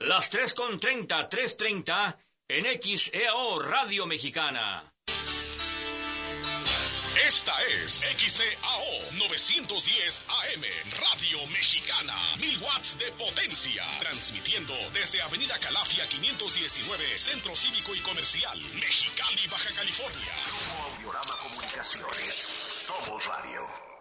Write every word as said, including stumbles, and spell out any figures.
Las tres con treinta, tres treinta en X E O Radio Mexicana. Esta es X E A O novecientos diez A M, Radio Mexicana, mil watts de potencia, transmitiendo desde Avenida Calafia quinientos diecinueve, Centro Cívico y Comercial, Mexicali, Baja California. Grupo Audiorama Comunicaciones, somos radio.